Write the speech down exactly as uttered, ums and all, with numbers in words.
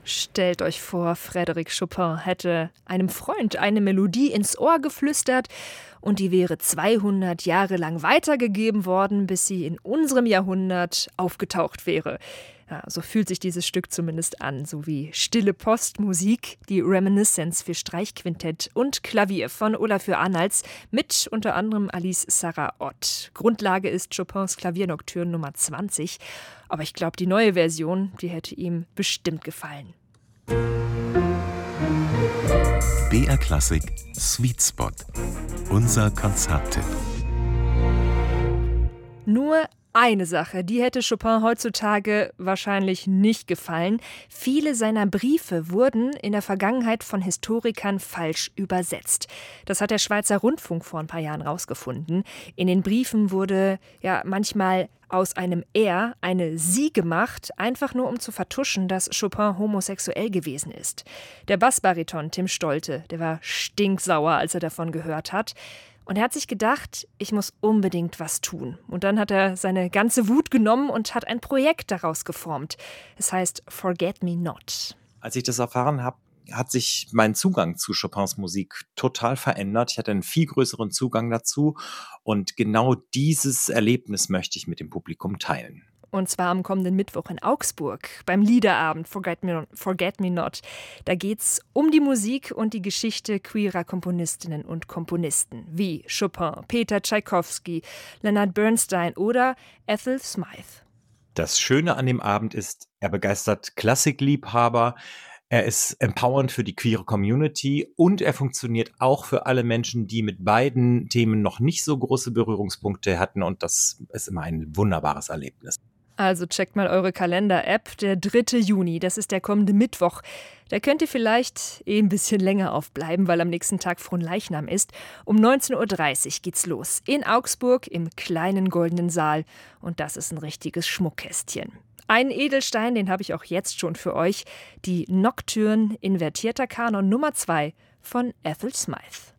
Stellt euch vor, Frédéric Chopin hätte einem Freund eine Melodie ins Ohr geflüstert und die wäre zweihundert Jahre lang weitergegeben worden, bis sie in unserem Jahrhundert aufgetaucht wäre. Ja, so fühlt sich dieses Stück zumindest an, sowie Stille Postmusik, die Reminiscence für Streichquintett und Klavier von Olafur Arnalds mit unter anderem Alice Sarah Ott. Grundlage ist Chopins Klaviernocturne Nummer zwanzig, aber ich glaube, die neue Version, die hätte ihm bestimmt gefallen. B R Klassik Sweet Spot. Unser Konzerttipp. Nur eine Sache, die hätte Chopin heutzutage wahrscheinlich nicht gefallen. Viele seiner Briefe wurden in der Vergangenheit von Historikern falsch übersetzt. Das hat der Schweizer Rundfunk vor ein paar Jahren rausgefunden. In den Briefen wurde ja manchmal aus einem Er eine Sie gemacht, einfach nur um zu vertuschen, dass Chopin homosexuell gewesen ist. Der Bassbariton Tim Stolte, der war stinksauer, als er davon gehört hat. Und er hat sich gedacht, ich muss unbedingt was tun. Und dann hat er seine ganze Wut genommen und hat ein Projekt daraus geformt. Es heißt Forget Me Not. Als ich das erfahren habe, hat sich mein Zugang zu Chopins Musik total verändert. Ich hatte einen viel größeren Zugang dazu. Und genau dieses Erlebnis möchte ich mit dem Publikum teilen. Und zwar am kommenden Mittwoch in Augsburg beim Liederabend Forget Me, Forget Me Not. Da geht's um die Musik und die Geschichte queerer Komponistinnen und Komponisten wie Chopin, Peter Tschaikowski, Leonard Bernstein oder Ethel Smythe. Das Schöne an dem Abend ist, er begeistert Klassikliebhaber, er ist empowernd für die queere Community und er funktioniert auch für alle Menschen, die mit beiden Themen noch nicht so große Berührungspunkte hatten, und das ist immer ein wunderbares Erlebnis. Also checkt mal eure Kalender-App, der dritte Juni, das ist der kommende Mittwoch. Da könnt ihr vielleicht eh ein bisschen länger aufbleiben, weil am nächsten Tag Fronleichnam ist. Um neunzehn Uhr dreißig geht's los in Augsburg im kleinen Goldenen Saal. Und das ist ein richtiges Schmuckkästchen. Einen Edelstein, den habe ich auch jetzt schon für euch. Die Nocturne invertierter Kanon Nummer zwei von Ethel Smythe.